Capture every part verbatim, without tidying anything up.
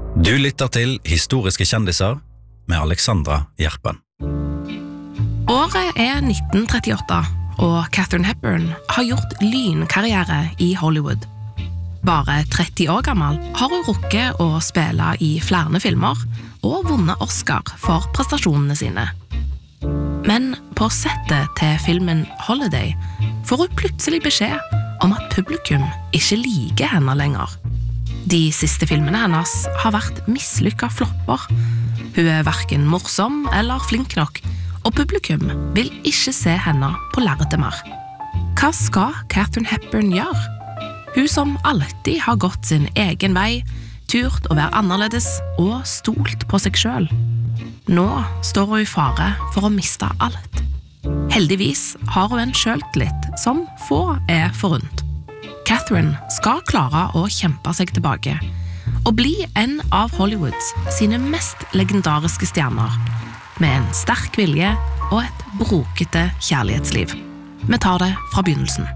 Du lytter til Historiske kjendiser med Alexandra Gjerpen. Året er nitten trettiåtte, og Katharine Hepburn har gjort lynkarriere i Hollywood. Bare tretti år gammel har hun rukket å spille i flere filmer og vunnet Oscar for prestasjonene sine. Men på settet til filmen Holiday får hun plutselig beskjed om at publikum ikke liker henne lenger. De siste filmene hennes har vært mislykket flopper. Hun er hverken morsom eller flink nok, og publikum vil ikke se henne på lerretet mer. Hva skal Katharine Hepburn gjøre? Hun som alltid har gått sin egen vei, turt å være annerledes og stolt på seg selv. Nå står hun i fare for å miste alt. Heldigvis har hun en selvtillit som få er forunt. Katharine skal klare å kjempe seg tilbake og bli en av Hollywoods sine mest legendariske stjerner, med en sterk vilje og et brokete kjærlighetsliv. Vi tar det fra begynnelsen.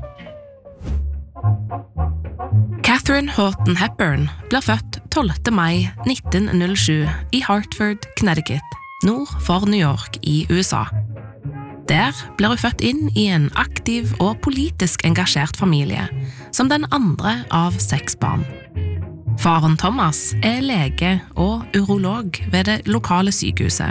Katharine Houghton Hepburn blir født tolvte mai nitten null sju i Hartford, Connecticut, nord for New York i U S A. Der blir hun født inn i en aktiv og politisk engasjert familie, som den andre av seks barn. Faren Thomas er lege og urolog ved det lokale sykehuset,